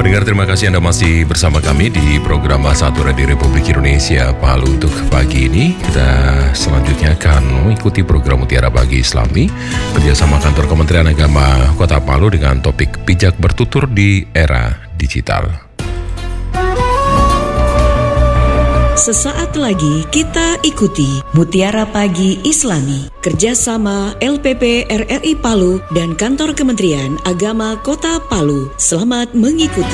Pendengar, terima kasih Anda masih bersama kami di program Satu Radio Republik Indonesia Palu. Untuk pagi ini kita selanjutnya akan mengikuti program Mutiara Pagi Islami kerjasama Kantor Kementerian Agama Kota Palu dengan topik bijak bertutur di era digital. Sesaat lagi kita ikuti Mutiara Pagi Islami kerjasama LPP RRI Palu dan Kantor Kementerian Agama Kota Palu. Selamat mengikuti.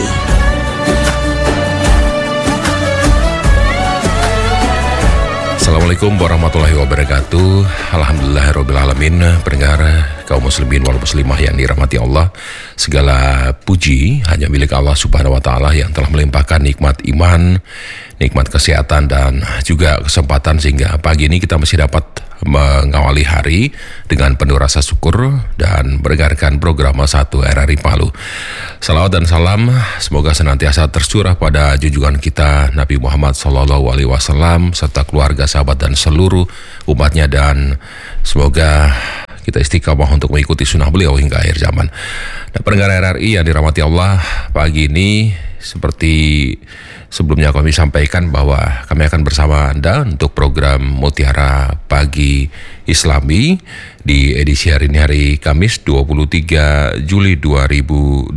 Assalamualaikum warahmatullahi wabarakatuh. Alhamdulillahirrabbilalamin. Pendengar kaum muslimin wal muslimah yang dirahmati Allah, segala puji hanya milik Allah Subhanahu wa taala yang telah melimpahkan nikmat iman, nikmat kesehatan dan juga kesempatan sehingga pagi ini kita masih dapat mengawali hari dengan penuh rasa syukur dan mendengarkan program Satu RRI Palu. Salawat dan salam semoga senantiasa tercurah pada junjungan kita Nabi Muhammad SAW serta keluarga, sahabat dan seluruh umatnya, dan semoga kita istiqamah untuk mengikuti sunnah beliau hingga akhir zaman. Dan pendengar RRI yang dirahmati Allah, pagi ini seperti sebelumnya kami sampaikan bahwa kami akan bersama Anda untuk program Mutiara Pagi Islami di edisi hari ini, hari Kamis 23 Juli 2026.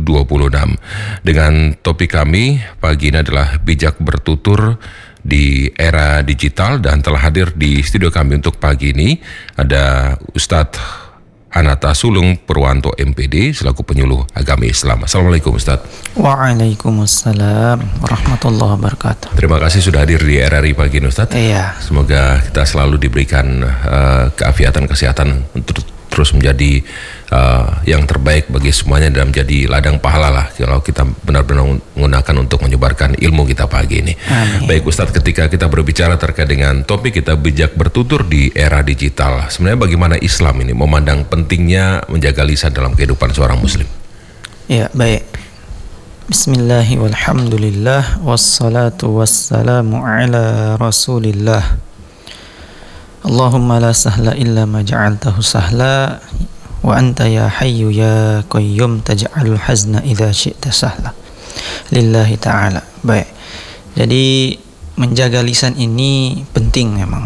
Dengan topik kami pagi ini adalah bijak bertutur di era digital, dan telah hadir di studio kami untuk pagi ini ada Ustadz Anata Sulung Purwanto MPD selaku penyuluh agama Islam. Assalamualaikum Ustadz. Waalaikumsalam warahmatullahi wabarakatuh. Terima kasih sudah hadir di RRI pagi ini Ustadz. Iya. Semoga kita selalu diberikan keafiatan, kesehatan untuk terus menjadi yang terbaik bagi semuanya dan menjadi ladang pahala lah kalau kita benar-benar menggunakan untuk menyebarkan ilmu kita pagi ini. Amin. Baik Ustadz, ketika kita berbicara terkait dengan topik kita bijak bertutur di era digital, sebenarnya bagaimana Islam ini memandang pentingnya menjaga lisan dalam kehidupan seorang muslim? Ya, baik. Bismillahi walhamdulillah wassalatu wassalamu ala rasulillah. Allahumma la sahla illa ma ja'altahu sahla wa anta ya hayyu ya qayyum taj'alul hazna idza syi'ta sahla. Lillahi ta'ala. Baik. Jadi menjaga lisan ini penting memang.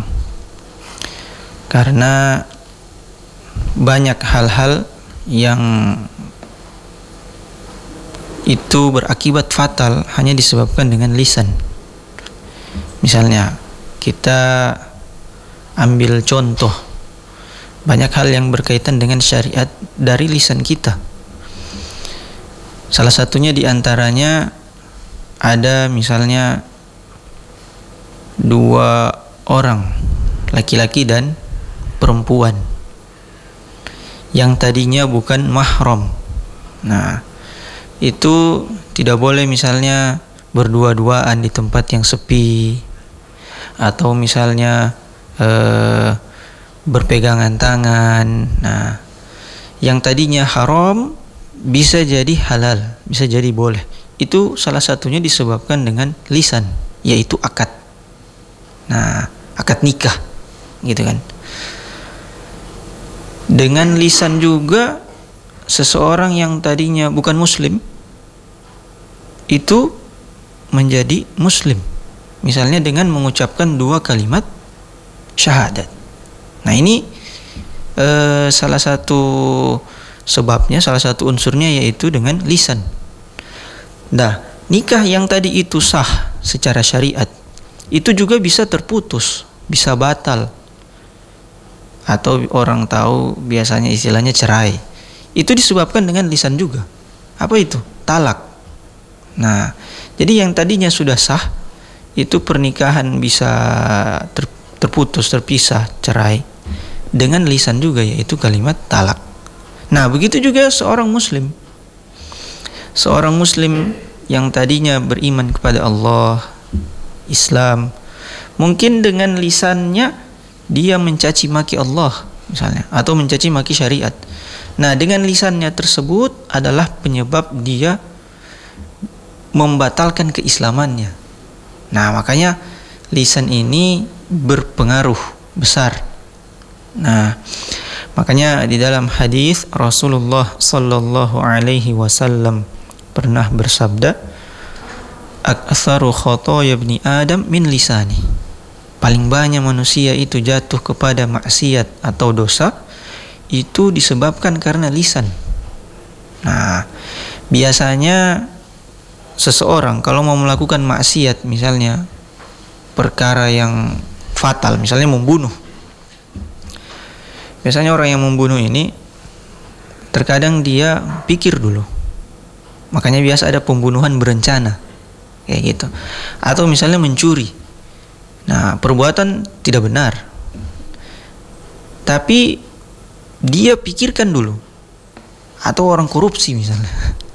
Karena banyak hal-hal yang itu berakibat fatal hanya disebabkan dengan lisan. Misalnya kita ambil contoh, banyak hal yang berkaitan dengan syariat dari lisan kita. Salah satunya diantaranya ada misalnya dua orang, laki-laki dan perempuan, yang tadinya bukan mahram. Nah, itu tidak boleh misalnya berdua-duaan di tempat yang sepi, atau misalnya berpegangan tangan. Nah, yang tadinya haram bisa jadi halal, bisa jadi boleh. Itu salah satunya disebabkan dengan lisan, yaitu akad. Nah, akad nikah, gitu kan. Dengan lisan juga seseorang yang tadinya bukan muslim itu menjadi muslim. Misalnya dengan mengucapkan dua kalimat syahadat. Nah, ini salah satu sebabnya, salah satu unsurnya yaitu dengan lisan. Nah, nikah yang tadi itu sah secara syariat itu juga bisa terputus, bisa batal, atau orang tahu biasanya istilahnya cerai. Itu disebabkan dengan lisan juga. Apa itu? Talak. Nah, jadi yang tadinya sudah sah itu pernikahan bisa terputus, terpisah, cerai dengan lisan juga, yaitu kalimat talak. Nah, begitu juga seorang muslim. Seorang muslim yang tadinya beriman kepada Allah, Islam, mungkin dengan lisannya dia mencaci maki Allah misalnya, atau mencaci maki syariat. Nah, dengan lisannya tersebut adalah penyebab dia membatalkan keislamannya. Nah, makanya lisan ini berpengaruh besar. Nah, makanya di dalam hadis Rasulullah sallallahu alaihi wasallam pernah bersabda, Aktsaru khotoya ibni Adam min lisani. Paling banyak manusia itu jatuh kepada maksiat atau dosa itu disebabkan karena lisan. Nah, biasanya seseorang kalau mau melakukan maksiat, misalnya perkara yang fatal, misalnya membunuh. Biasanya orang yang membunuh ini terkadang dia pikir dulu. Makanya biasa ada pembunuhan berencana, kayak gitu. Atau misalnya mencuri. Nah, perbuatan tidak benar, tapi dia pikirkan dulu. Atau orang korupsi misalnya,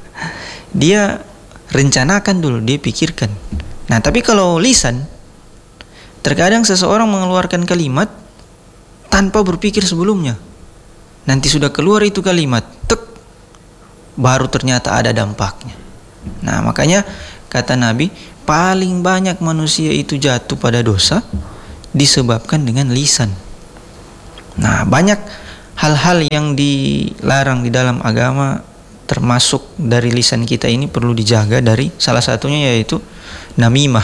dia rencanakan dulu, dia pikirkan. Nah, tapi kalau lisan, terkadang seseorang mengeluarkan kalimat tanpa berpikir sebelumnya. Nanti sudah keluar itu kalimat, tek, baru ternyata ada dampaknya. Nah, makanya kata Nabi, paling banyak manusia itu jatuh pada dosa disebabkan dengan lisan. Nah, banyak hal-hal yang dilarang di dalam agama, termasuk dari lisan kita ini perlu dijaga. Dari salah satunya yaitu namimah.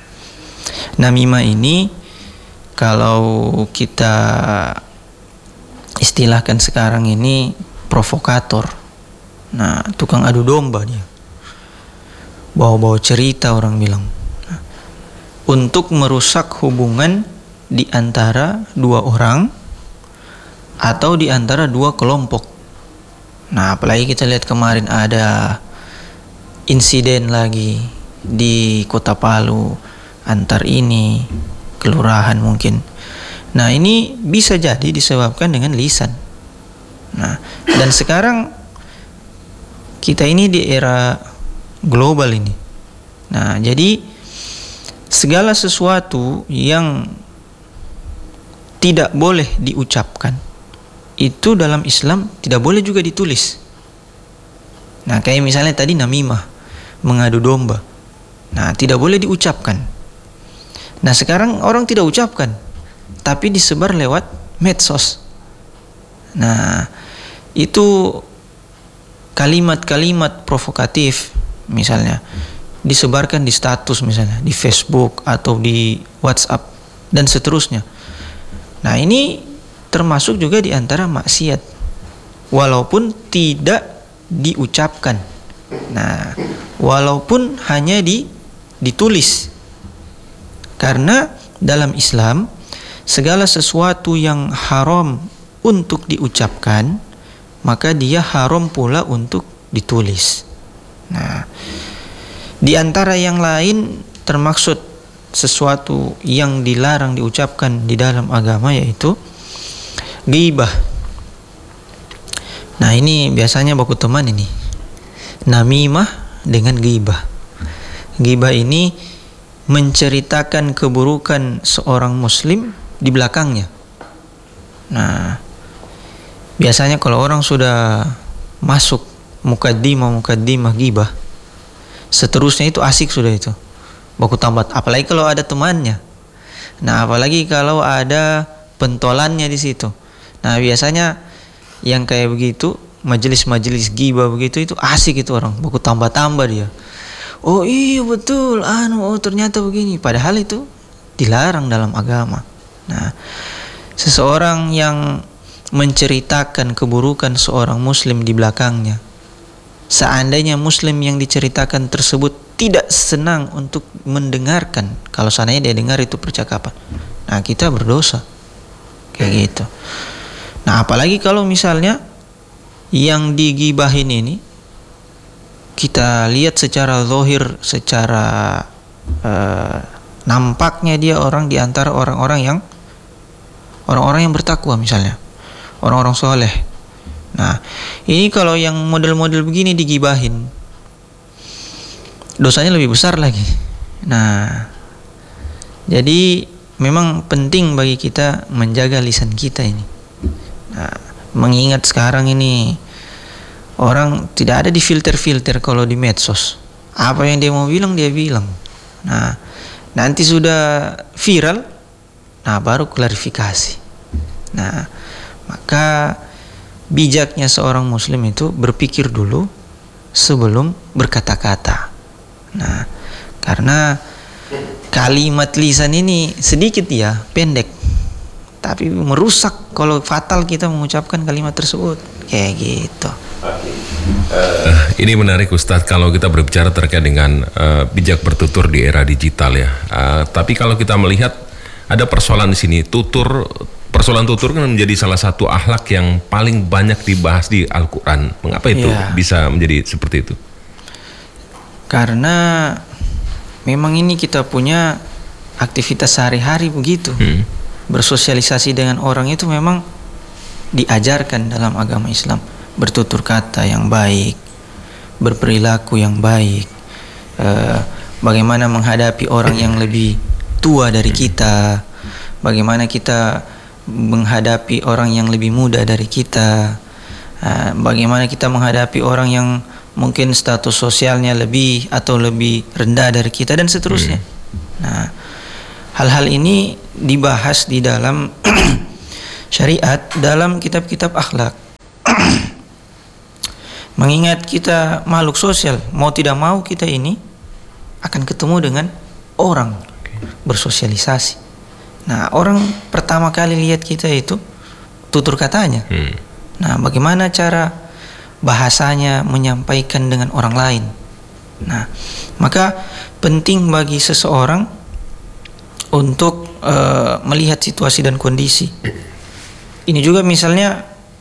Namimah ini kalau kita istilahkan sekarang ini provokator. Nah, tukang adu domba dia. Bawa-bawa cerita orang bilang. Nah, untuk merusak hubungan di antara dua orang atau di antara dua kelompok. Nah, apalagi kita lihat kemarin ada insiden lagi di Kota Palu antar ini kelurahan mungkin. Nah, ini bisa jadi disebabkan dengan lisan. Nah, dan sekarang kita ini di era global ini. Nah, jadi segala sesuatu yang tidak boleh diucapkan itu dalam Islam tidak boleh juga ditulis. Nah, kayak misalnya tadi namimah, mengadu domba. Nah, tidak boleh diucapkan. Nah, sekarang orang tidak ucapkan, tapi disebar lewat medsos. Nah, itu kalimat-kalimat provokatif misalnya disebarkan di status, misalnya di Facebook atau di WhatsApp dan seterusnya. Nah, ini termasuk juga di antara maksiat walaupun tidak diucapkan. Nah, walaupun hanya ditulis. Karena dalam Islam segala sesuatu yang haram untuk diucapkan, maka dia haram pula untuk ditulis. Nah, di antara yang lain termaksud sesuatu yang dilarang diucapkan di dalam agama yaitu ghibah. Nah, ini biasanya baku teman ini. Namimah dengan ghibah. Ghibah ini menceritakan keburukan seorang muslim di belakangnya. Nah, biasanya kalau orang sudah masuk mukaddimah ghibah, seterusnya itu asik sudah itu. Baku tambat, apalagi kalau ada temannya. Nah, apalagi kalau ada pentolannya di situ. Nah, biasanya yang kayak begitu, majelis-majelis ghibah begitu itu asik itu orang, baku tambah-tambah dia. Oh iya betul, oh ternyata begini. Padahal itu dilarang dalam agama. Nah, seseorang yang menceritakan keburukan seorang muslim di belakangnya, seandainya muslim yang diceritakan tersebut tidak senang untuk mendengarkan, kalau seandainya dia dengar itu percakapan, nah kita berdosa kayak gitu. Nah, apalagi kalau misalnya yang digibahin ini kita lihat secara zahir, secara nampaknya dia orang di antara orang-orang yang bertakwa, misalnya orang-orang soleh. Nah, ini kalau yang model-model begini digibahin, dosanya lebih besar lagi. Nah, jadi memang penting bagi kita menjaga lisan kita ini. Nah, mengingat sekarang ini orang tidak ada di filter-filter kalau di medsos. Apa yang dia mau bilang dia bilang. Nah, nanti sudah viral, nah baru klarifikasi. Nah, maka bijaknya seorang muslim itu berpikir dulu sebelum berkata-kata. Nah, Karena kalimat lisan ini sedikit ya, pendek, tapi merusak kalau fatal kita mengucapkan kalimat tersebut. Kayak gitu. Ini menarik Ustadz kalau kita berbicara terkait dengan bijak bertutur di era digital ya. Tapi kalau kita melihat ada persoalan di sini, persoalan tutur kan menjadi salah satu akhlak yang paling banyak dibahas di Al-Quran. Mengapa itu bisa menjadi seperti itu? Karena memang ini kita punya aktivitas sehari-hari begitu. Bersosialisasi dengan orang itu memang diajarkan dalam agama Islam. Bertutur kata yang baik, berperilaku yang baik, bagaimana menghadapi orang yang lebih tua dari kita, bagaimana kita menghadapi orang yang lebih muda dari kita, bagaimana kita menghadapi orang yang mungkin status sosialnya lebih atau lebih rendah dari kita, dan seterusnya. Nah, hal-hal ini dibahas di dalam syariat, dalam kitab-kitab akhlak. Mengingat kita makhluk sosial, mau tidak mau kita ini akan ketemu dengan orang, bersosialisasi. Nah, orang pertama kali lihat kita itu tutur katanya. Nah, bagaimana cara bahasanya menyampaikan dengan orang lain. Nah, maka penting bagi seseorang untuk melihat situasi dan kondisi. Ini juga misalnya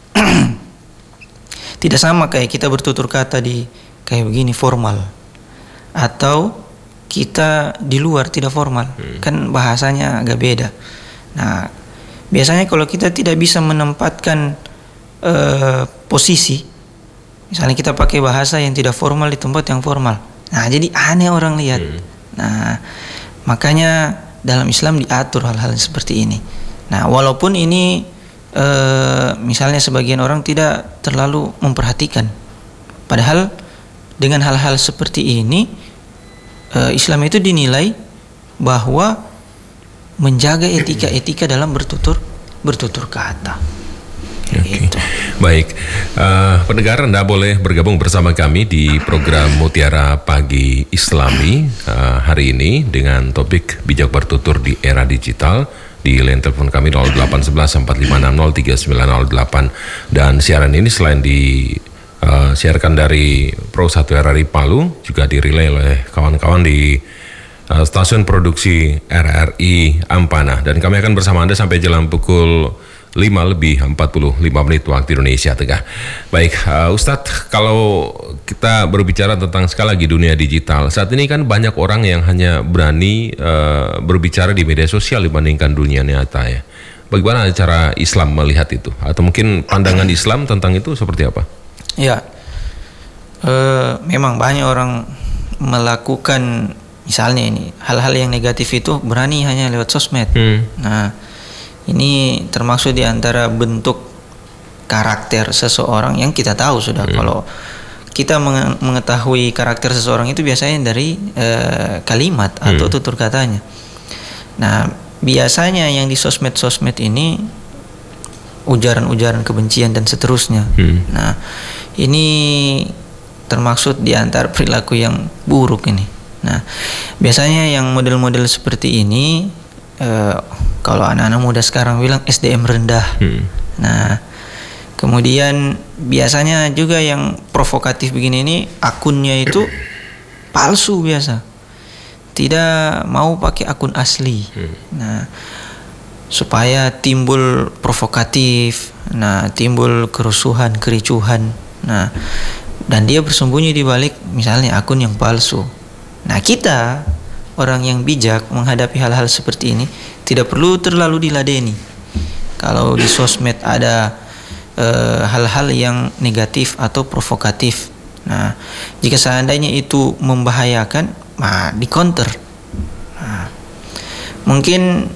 tidak sama kayak kita bertutur kata di kayak begini formal, atau kita di luar tidak formal, kan bahasanya agak beda. Nah, biasanya kalau kita tidak bisa menempatkan posisi, misalnya kita pakai bahasa yang tidak formal di tempat yang formal, nah jadi aneh orang lihat. Nah, makanya dalam Islam diatur hal-hal seperti ini. Nah, walaupun ini misalnya sebagian orang tidak terlalu memperhatikan, padahal dengan hal-hal seperti ini Islam itu dinilai bahwa menjaga etika-etika dalam bertutur kata. Gitu. Baik, pendengar, Anda boleh bergabung bersama kami di program Mutiara Pagi Islami hari ini dengan topik bijak bertutur di era digital. Di line telepon kami 0811 4560 3908, dan siaran ini selain disiarkan dari Pro 1 RRI Palu, juga dirilai oleh kawan-kawan di stasiun produksi RRI Ampana, dan kami akan bersama Anda sampai jelang pukul 5:45 waktu Indonesia Tengah. Baik, Ustadz, kalau kita berbicara tentang sekali lagi dunia digital, saat ini kan banyak orang yang hanya berani berbicara di media sosial dibandingkan dunia nyata ya. Bagaimana cara Islam melihat itu? Atau mungkin pandangan Islam tentang itu seperti apa? Ya, memang banyak orang melakukan misalnya ini hal-hal yang negatif itu berani hanya lewat sosmed. Nah, ini termasuk di antara bentuk karakter seseorang yang kita tahu sudah. Kalau kita mengetahui karakter seseorang itu biasanya dari kalimat atau tutur katanya. Nah, biasanya yang di sosmed ini ujaran-ujaran kebencian dan seterusnya. Nah, ini termasuk di antara perilaku yang buruk ini. Nah, biasanya yang model-model seperti ini kalau anak-anak muda sekarang bilang SDM rendah. Nah, kemudian biasanya juga yang provokatif begini ini akunnya itu palsu biasa, tidak mau pakai akun asli. Nah, supaya timbul provokatif, nah timbul kerusuhan, kericuhan. Nah, dan dia bersembunyi di balik misalnya akun yang palsu. Nah, kita orang yang bijak menghadapi hal-hal seperti ini tidak perlu terlalu diladeni. Kalau di sosmed ada hal-hal yang negatif atau provokatif, nah jika seandainya itu membahayakan, nah di counter. Nah, mungkin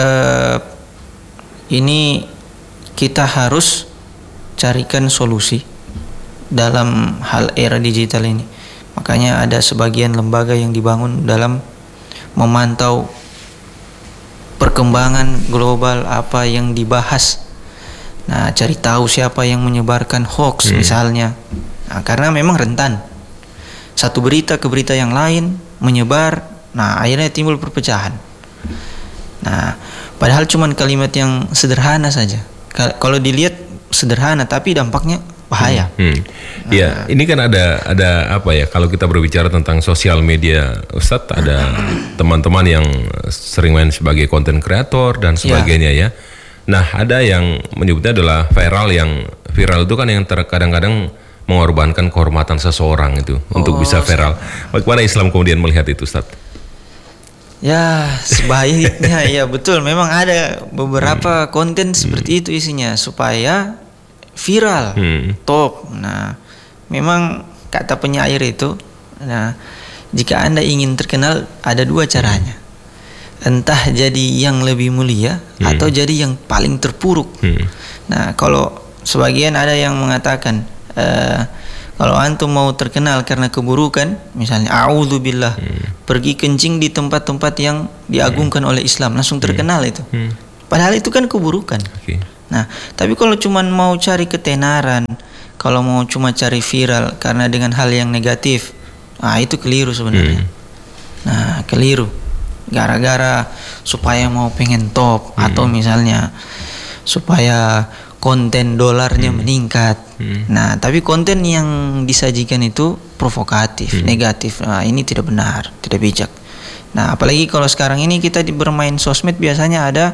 ini kita harus carikan solusi dalam hal era digital ini. Makanya ada sebagian lembaga yang dibangun dalam memantau perkembangan global, apa yang dibahas. Nah, cari tahu siapa yang menyebarkan hoax misalnya. Nah, karena memang rentan satu berita ke berita yang lain menyebar. Nah, akhirnya timbul perpecahan. Nah, padahal cuman kalimat yang sederhana saja. Kalau dilihat sederhana tapi dampaknya bahaya. Ya, ini kan ada apa ya? Kalau kita berbicara tentang sosial media, Ustadz, ada teman-teman yang sering main sebagai content creator dan sebagainya ya. Nah, ada yang menyebutnya adalah viral. Yang viral itu kan yang kadang-kadang mengorbankan kehormatan seseorang itu untuk bisa viral. Bagaimana Islam kemudian melihat itu, Ustadz? Ya, sebaiknya ya betul. Memang ada beberapa konten seperti itu isinya supaya viral, top. Nah, memang kata penyair itu, nah, jika Anda ingin terkenal ada dua caranya. Entah jadi yang lebih mulia atau jadi yang paling terpuruk. Nah, kalau sebagian ada yang mengatakan kalau antum mau terkenal karena keburukan, misalnya a'udzubillah, pergi kencing di tempat-tempat yang diagungkan oleh Islam, langsung terkenal itu. Padahal itu kan keburukan. Nah, tapi kalau cuma mau cari ketenaran, kalau mau cuma cari viral karena dengan hal yang negatif, itu keliru sebenarnya. Nah, keliru. Gara-gara supaya mau pengen top, atau misalnya supaya konten dolarnya meningkat. Nah, tapi konten yang disajikan itu provokatif, negatif. Nah, ini tidak benar, tidak bijak. Nah, apalagi kalau sekarang ini kita bermain sosmed biasanya ada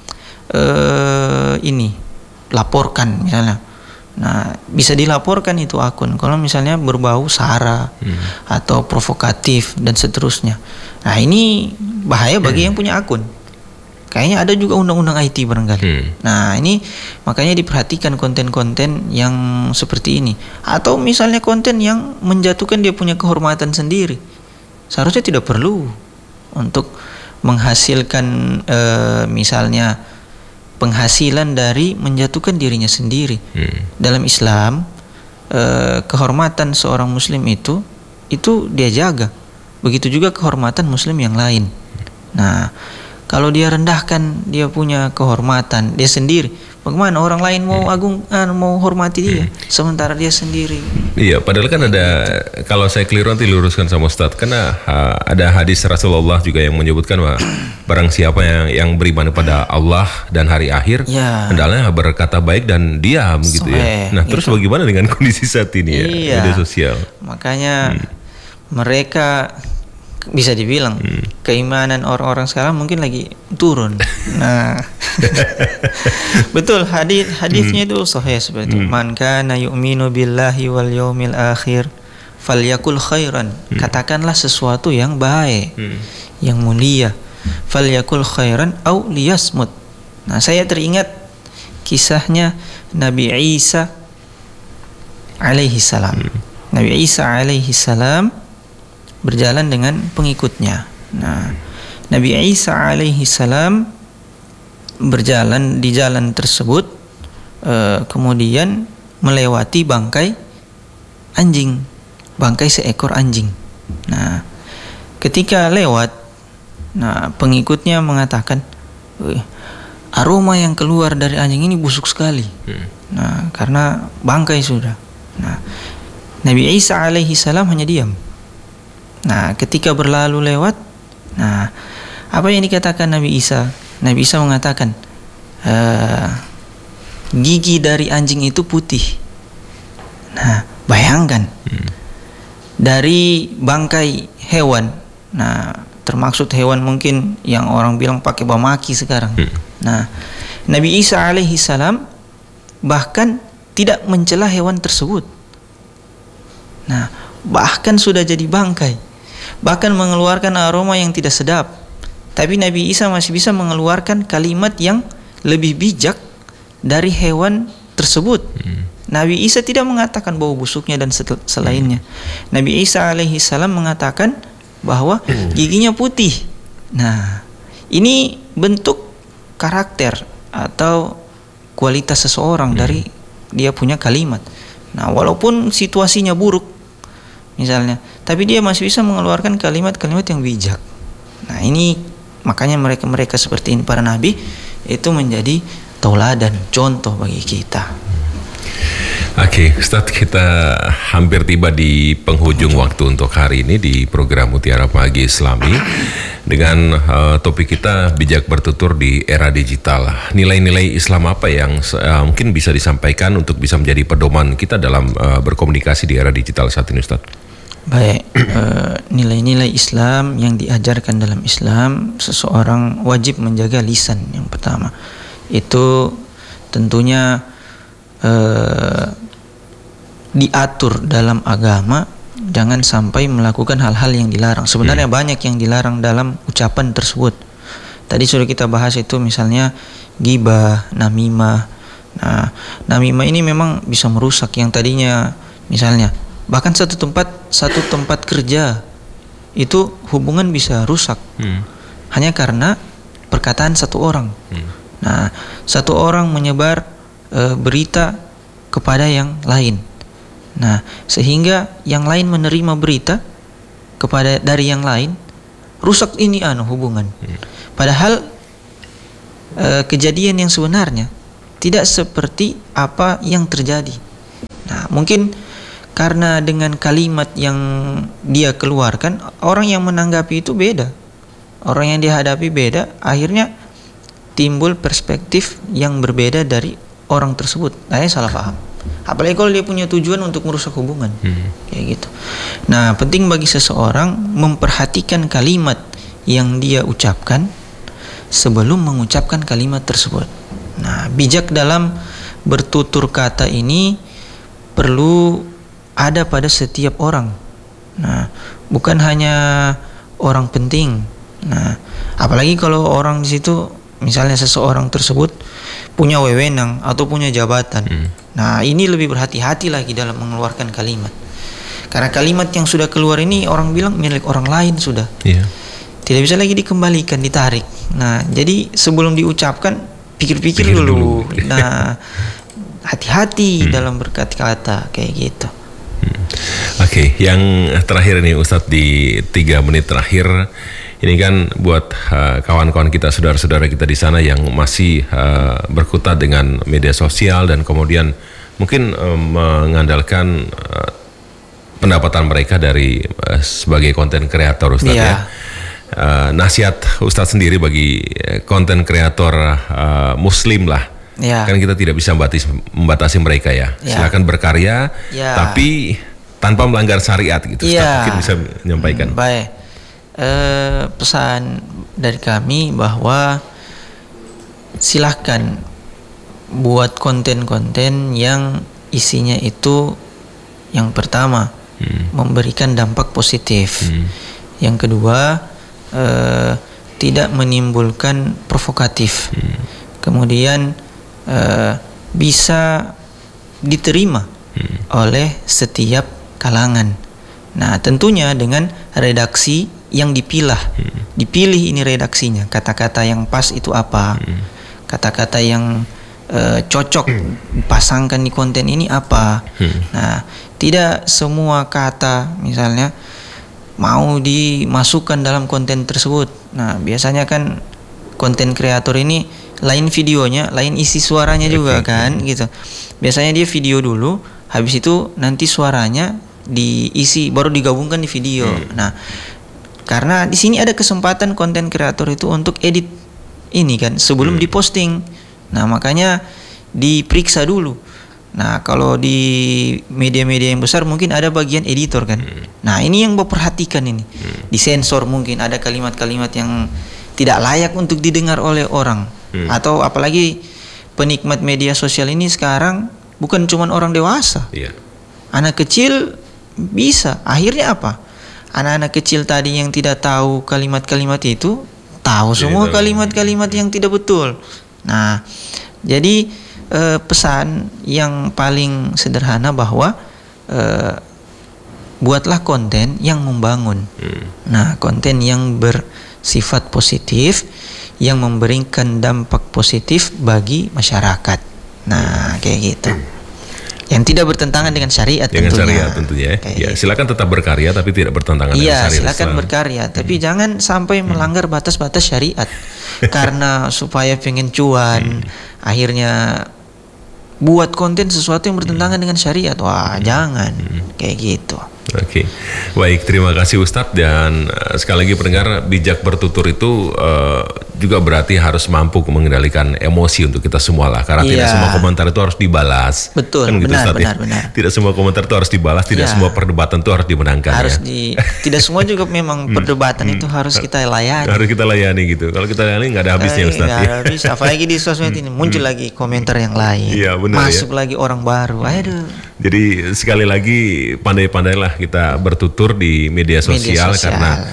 ini laporkan misalnya. Nah, bisa dilaporkan itu akun kalau misalnya berbau sara atau provokatif dan seterusnya. Nah, ini bahaya bagi yang punya akun. Kayaknya ada juga undang-undang IT barangkali. Nah, ini makanya diperhatikan konten-konten yang seperti ini. Atau misalnya konten yang menjatuhkan dia punya kehormatan sendiri. Seharusnya tidak perlu untuk menghasilkan misalnya penghasilan dari menjatuhkan dirinya sendiri. Dalam Islam, kehormatan seorang muslim itu dia jaga. Begitu juga kehormatan muslim yang lain. Nah, kalau dia rendahkan dia punya kehormatan dia sendiri, bagaimana orang lain mau hormati dia sementara dia sendiri? Iya, padahal kan ada, kalau saya keliru nanti luruskan sama Ustadz, karena ada hadis Rasulullah juga yang menyebutkan bahwa barang siapa yang beriman kepada Allah dan hari akhir, hendaknya berkata baik dan diam gitu ya. Nah, terus bagaimana dengan kondisi saat ini ya, media sosial? Makanya mereka bisa dibilang keimanan orang-orang sekarang mungkin lagi turun. Nah, betul, hadisnya itu sahih seperti itu. Man kana yu'minu billahi wal yaumil akhir falyakul khairan. Katakanlah sesuatu yang baik, yang mulia. Falyakul khairan au liyasmut. Nah, saya teringat kisahnya Nabi Isa alaihi salam. Nabi Isa alaihi salam berjalan dengan pengikutnya. Nah, Nabi Isa alaihi salam berjalan di jalan tersebut, kemudian melewati bangkai anjing, bangkai seekor anjing. Nah, ketika lewat, nah pengikutnya mengatakan, aroma yang keluar dari anjing ini busuk sekali. Nah, karena bangkai sudah. Nah, Nabi Isa alaihi salam hanya diam. Nah, ketika berlalu lewat, nah apa yang dikatakan Nabi Isa? Nabi Isa mengatakan, gigi dari anjing itu putih. Nah, bayangkan dari bangkai hewan. Nah, termaksud hewan mungkin yang orang bilang pakai bamaki sekarang. Nah, Nabi Isa alaihi salam bahkan tidak mencela hewan tersebut. Nah, bahkan sudah jadi bangkai, bahkan mengeluarkan aroma yang tidak sedap, tapi Nabi Isa masih bisa mengeluarkan kalimat yang lebih bijak dari hewan tersebut. Nabi Isa tidak mengatakan bau busuknya dan selainnya. Nabi Isa alaihi salam mengatakan bahwa giginya putih. Nah, ini bentuk karakter atau kualitas seseorang dari dia punya kalimat. Nah, walaupun situasinya buruk misalnya, tapi dia masih bisa mengeluarkan kalimat-kalimat yang bijak. Nah, ini makanya mereka seperti ini, para nabi itu menjadi tauladan, contoh bagi kita. Oke, Ustadz, kita hampir tiba di penghujung waktu untuk hari ini di program Mutiara Pagi Islami dengan topik kita bijak bertutur di era digital. Nilai-nilai Islam apa yang mungkin bisa disampaikan untuk bisa menjadi pedoman kita dalam berkomunikasi di era digital saat ini, Ustadz? Baik, nilai-nilai Islam yang diajarkan dalam Islam, seseorang wajib menjaga lisan yang pertama. Itu tentunya diatur dalam agama, jangan sampai melakukan hal-hal yang dilarang. Sebenarnya banyak yang dilarang dalam ucapan tersebut. Tadi sudah kita bahas itu, misalnya ghibah, namimah. Nah, namimah ini memang bisa merusak yang tadinya, misalnya bahkan satu tempat kerja itu hubungan bisa rusak hanya karena perkataan satu orang. Nah, satu orang menyebar berita kepada yang lain. Nah, sehingga yang lain menerima berita dari yang lain, rusak ini hubungan. Padahal kejadian yang sebenarnya tidak seperti apa yang terjadi. Nah, mungkin karena dengan kalimat yang dia keluarkan, orang yang menanggapi itu beda. Orang yang dihadapi beda, akhirnya timbul perspektif yang berbeda dari orang tersebut. Nah, ini salah paham. Apalagi kalau dia punya tujuan untuk merusak hubungan, kayak gitu. Nah, penting bagi seseorang memperhatikan kalimat yang dia ucapkan sebelum mengucapkan kalimat tersebut. Nah, bijak dalam bertutur kata ini perlu ada pada setiap orang. Nah, bukan hanya orang penting. Nah, apalagi kalau orang di situ, misalnya seseorang tersebut punya wewenang atau punya jabatan. Nah, ini lebih berhati-hati lagi dalam mengeluarkan kalimat. Karena kalimat yang sudah keluar ini orang bilang milik orang lain sudah. Tidak bisa lagi dikembalikan, ditarik. Nah, jadi sebelum diucapkan pikir-pikir dulu. Nah, hati-hati dalam berkata-kata kayak gitu. Oke, yang terakhir nih Ustadz, di 3 menit terakhir ini kan buat kawan-kawan kita, saudara-saudara kita di sana yang masih berkutat dengan media sosial dan kemudian mungkin mengandalkan pendapatan mereka dari sebagai konten kreator, Ustadz, ya. Nasihat Ustadz sendiri bagi konten kreator Muslim lah. Kan kita tidak bisa membatasi mereka ya. Silakan berkarya, tapi tanpa melanggar syariat gitu. Ustadz mungkin bisa menyampaikan. Baik. Pesan dari kami bahwa silahkan buat konten-konten yang isinya itu yang pertama memberikan dampak positif, yang kedua tidak menimbulkan provokatif, kemudian bisa diterima oleh setiap kalangan. Nah, tentunya dengan redaksi yang dipilih ini redaksinya, kata-kata yang pas itu apa, kata-kata yang cocok pasangkan di konten ini apa. Nah, tidak semua kata misalnya mau dimasukkan dalam konten tersebut. Nah, biasanya kan konten kreator ini lain videonya, lain isi suaranya juga kan gitu. Biasanya dia video dulu, habis itu nanti suaranya diisi baru digabungkan di video. Nah, karena di sini ada kesempatan konten kreator itu untuk edit ini kan sebelum diposting. Nah, makanya diperiksa dulu. Nah, kalau di media-media yang besar mungkin ada bagian editor kan. Nah, ini yang memperhatikan ini. Disensor mungkin ada kalimat-kalimat yang tidak layak untuk didengar oleh orang. Atau apalagi penikmat media sosial ini sekarang bukan cuma orang dewasa. Anak kecil bisa. Akhirnya apa? Anak-anak kecil tadi yang tidak tahu kalimat-kalimat itu tahu semua kalimat-kalimat yang tidak betul. Nah, jadi pesan yang paling sederhana bahwa buatlah konten yang membangun. Nah, konten yang bersifat positif, yang memberikan dampak positif bagi masyarakat. Nah, kayak gitu. Yang tidak bertentangan dengan syariat dengan tentunya. Syariat tentunya ya. Silakan tetap berkarya tapi tidak bertentangan dengan syariat. Iya, silakan berkarya tapi jangan sampai melanggar batas-batas syariat. Karena supaya pengen cuan, akhirnya buat konten sesuatu yang bertentangan dengan syariat. Wah, jangan kayak gitu. Oke, baik, terima kasih Ustadz, dan sekali lagi pendengar, bijak bertutur itu juga berarti harus mampu mengendalikan emosi untuk kita semua lah, karena tidak semua komentar itu harus dibalas. Betul, kan gitu, benar, Ustadz, benar. Tidak semua komentar itu harus dibalas, tidak semua perdebatan itu harus dimenangkan. Tidak semua juga memang perdebatan itu harus kita layani. Harus kita layani gitu. Kalau kita layani nggak ada habisnya Ustadz. Nggak ada habis, apalagi di sosmed ini muncul lagi komentar yang lain. Iya, benar, masuk lagi orang baru. Aduh. Jadi sekali lagi pandai-pandailah kita bertutur di media sosial. Karena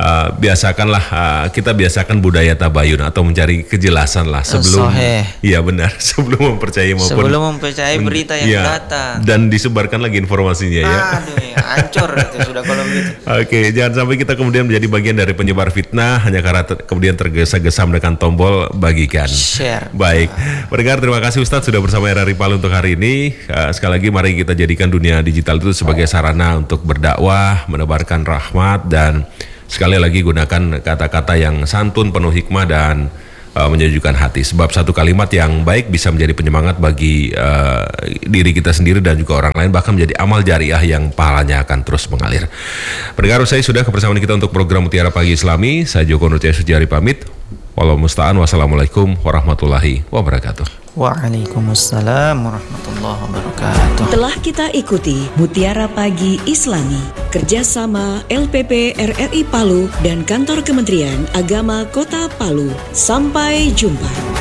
kita biasakan budaya tabayun atau mencari kejelasan lah sebelum sebelum mempercayai berita yang datang dan disebarkan lagi informasinya ya. Aduh, hancur itu sudah kalau begitu. Oke, jangan sampai kita kemudian menjadi bagian dari penyebar fitnah hanya karena kemudian tergesa-gesa menekan tombol bagikan. Share. Baik, pendengar, terima kasih Ustadz sudah bersama RRI Palu untuk hari ini. Sekali lagi mari kita jadikan dunia digital itu sebagai sarana untuk berdakwah, menebarkan rahmat, dan sekali lagi gunakan kata-kata yang santun, penuh hikmah, dan menyejukkan hati. Sebab satu kalimat yang baik bisa menjadi penyemangat bagi diri kita sendiri dan juga orang lain, bahkan menjadi amal jariah yang pahalanya akan terus mengalir. Pendengar, saya sudah kebersamaan kita untuk program Mutiara Pagi Islami. Saya Joko Nurtia Sujari pamit. Wallahu musta'an. Wassalamualaikum warahmatullahi wabarakatuh. Waalaikumsalam warahmatullahi wabarakatuh. Telah kita ikuti Mutiara Pagi Islami, kerjasama LPP RRI Palu dan Kantor Kementerian Agama Kota Palu. Sampai jumpa.